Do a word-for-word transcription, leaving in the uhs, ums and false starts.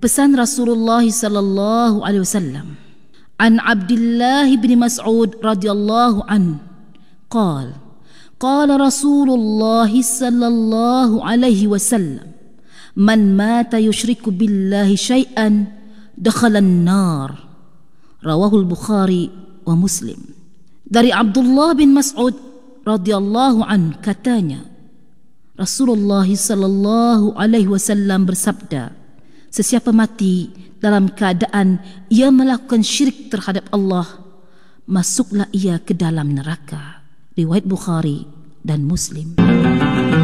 Pesan Rasulullah sallallahu alaihi wasallam. An Abdullah bin Mas'ud radhiyallahu an qala qala Rasulullah sallallahu alaihi wasallam man mata yushriku billahi syai'an dakhala an-nar. Rawahul Bukhari wa Muslim. Dari Abdullah bin Mas'ud radhiyallahu an katanya, Rasulullah sallallahu alaihi wasallam bersabda, sesiapa mati dalam keadaan ia melakukan syirik terhadap Allah, masuklah ia ke dalam neraka. Riwayat Bukhari dan Muslim.